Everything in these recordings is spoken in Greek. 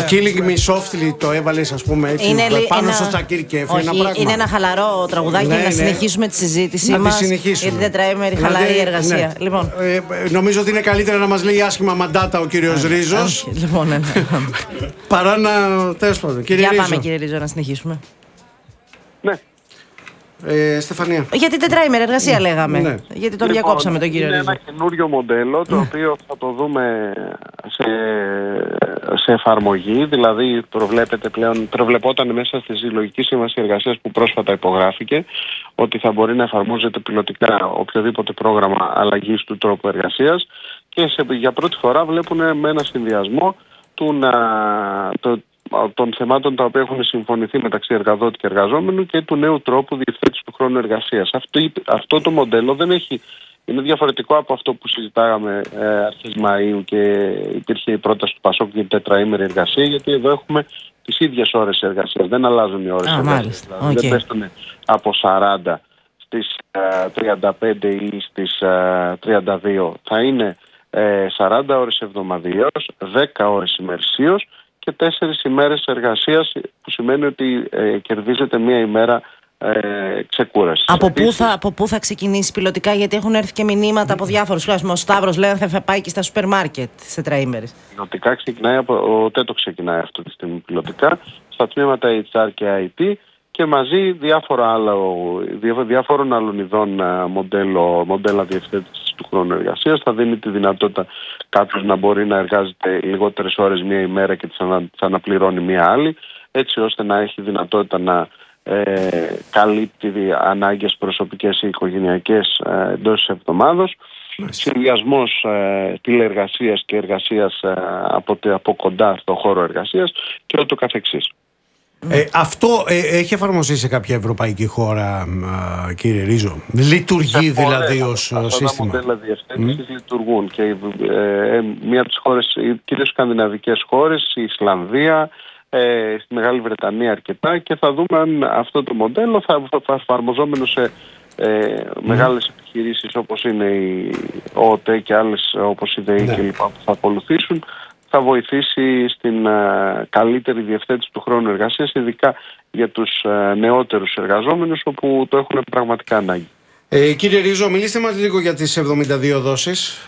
Killing Me Softly το έβαλες, ας πούμε, έτσι, πάνω στο Τσακίρ και έφυγε ένα πράγμα. Είναι ένα χαλαρό τραγουδάκι για να συνεχίσουμε τη συζήτησή μας για την τετραήμερη χαλαρή εργασία. Ναι. Λοιπόν. Νομίζω ότι είναι καλύτερα να μας λέει άσχημα μαντάτα ο κύριος Ρίζος. Λοιπόν, ναι. Παρά να. Τέλος πάντων. Για πάμε, κύριε Ρίζο, να συνεχίσουμε. Ναι. Στεφανία. Για την τετραήμερη εργασία λέγαμε. Ναι. Γιατί τον διακόψαμε τον κύριο Ρίζο. Είναι ένα καινούριο μοντέλο το οποίο θα το δούμε σε εφαρμογή. Δηλαδή προβλεπόταν μέσα στη Συλλογική Σύμβαση Εργασίας που πρόσφατα υπογράφηκε ότι θα μπορεί να εφαρμόζεται πιλωτικά οποιοδήποτε πρόγραμμα αλλαγής του τρόπου εργασίας και για πρώτη φορά βλέπουν με ένα συνδυασμό των θεμάτων τα οποία έχουν συμφωνηθεί μεταξύ εργαδότη και εργαζόμενου και του νέου τρόπου διευθέτησης του χρόνου εργασίας. Αυτό το μοντέλο είναι διαφορετικό από αυτό που συζητάγαμε αρχές Μαΐου και υπήρχε η πρόταση του ΠΑΣΟΚ για την τετραήμερη εργασία, γιατί εδώ έχουμε τις ίδιες ώρες εργασίας, δεν αλλάζουν οι ώρες εργασίας. Δηλαδή δεν πέφτουν από 40 στις 35 ή στις 32. Θα είναι 40 ώρες εβδομαδιαίως, 10 ώρες ημερησίως και 4 ημέρες εργασίας, που σημαίνει ότι κερδίζεται μία ημέρα ξεκούραση. Από πού θα ξεκινήσει πιλωτικά, γιατί έχουν έρθει και μηνύματα από διάφορους. Ο Σταύρος λέει θα πάει και στα σούπερ μάρκετ στις τετραήμερες. Πιλωτικά ξεκινάει ο ΤΕΤΟ ξεκινάει αυτή τη στιγμή πιλωτικά, στα τμήματα HR και IT και μαζί διάφορων άλλων ειδών μοντέλα διευθέτησης του χρόνου εργασίας. Θα δίνει τη δυνατότητα κάποιος να μπορεί να εργάζεται λιγότερες ώρες μία ημέρα και τις αναπληρώνει μία άλλη, έτσι ώστε να έχει δυνατότητα να καλύπτει ανάγκες προσωπικές ή οικογενειακές εντός της εβδομάδος. Συνδυασμός τηλεεργασίας και εργασίας από κοντά στο χώρο εργασίας και ούτω καθεξής. Αυτό έχει εφαρμοστεί σε κάποια ευρωπαϊκή χώρα, κύριε Ρίζο? Λειτουργεί δηλαδή ως σύστημα? Τα μοντέλα διευθέτησης λειτουργούν και μία από τις χώρες, κυρίως σκανδιναβικές χώρες, η Ισλανδία, στη Μεγάλη Βρετανία αρκετά, και θα δούμε αν αυτό το μοντέλο θα εφαρμοζόμενο σε μεγάλες επιχειρήσεις όπως είναι η ΟΤΕ και άλλες όπως η ΔΕΗ και λοιπά που θα ακολουθήσουν, θα βοηθήσει στην καλύτερη διευθέτηση του χρόνου εργασίας, ειδικά για τους νεότερους εργαζόμενους όπου το έχουν πραγματικά ανάγκη. Κύριε Ρίζο, μιλήστε μας λίγο για τις 72 δόσεις.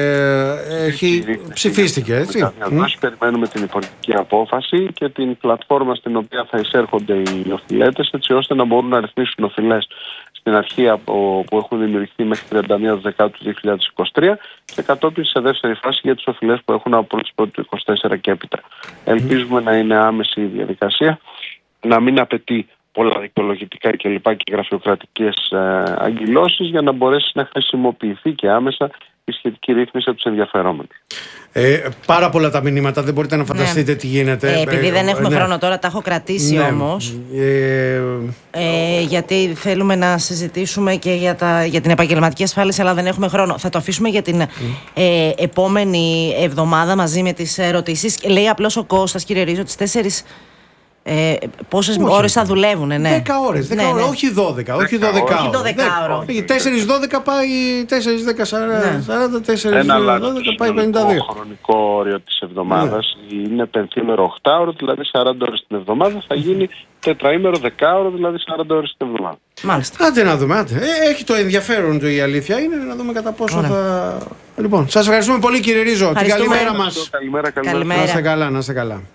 Ψηφίστηκε, έτσι? Περιμένουμε την υπουργική απόφαση και την πλατφόρμα στην οποία θα εισέρχονται οι οφειλέτες, έτσι ώστε να μπορούν να ρυθμίσουν οφειλές στην αρχή που έχουν δημιουργηθεί μέχρι 31 Δεκάτου 2023 και κατόπιν σε δεύτερη φάση για τις οφειλές που έχουν από 1η του 2024 και έπειτα. Ελπίζουμε να είναι άμεση η διαδικασία, να μην απαιτεί πολλά δικαιολογητικά και λοιπά και γραφειοκρατικές αγκυλώσεις, για να μπορέσει να χρησιμοποιηθεί και άμεσα η σχετική ρύθμιση από τους ενδιαφερόμενους. Πάρα πολλά τα μηνύματα, δεν μπορείτε να φανταστείτε τι γίνεται. Επειδή δεν έχουμε χρόνο τώρα, τα έχω κρατήσει όμως. Γιατί θέλουμε να συζητήσουμε και για την επαγγελματική ασφάλιση, αλλά δεν έχουμε χρόνο. Θα το αφήσουμε για την επόμενη εβδομάδα μαζί με τις ερωτήσεις. Λέει απλώς ο Κώστας, κύριε Ρίζο, τις 4. Πόσες ώρες θα δουλεύουν, ναι. 10 ώρες, όχι 12. Όχι 12 ώρες. 4-12 πάει 4-10-40, 4-12 πάει 52. Το χρονικό όριο της εβδομάδας είναι πενθήμερο 8ωρο, δηλαδή 40 ώρες την εβδομάδα, θα γίνει τετραήμερο 10ωρο, δηλαδή 40 ώρες την εβδομάδα. Μάλιστα. Άντε να δούμε, έχει το ενδιαφέρον του, η αλήθεια είναι, να δούμε κατά πόσο θα. Λοιπόν, σας ευχαριστούμε πολύ, κύριε Ρίζο. Την καλή μέρα μας. Καλημέρα. Να είστε καλά.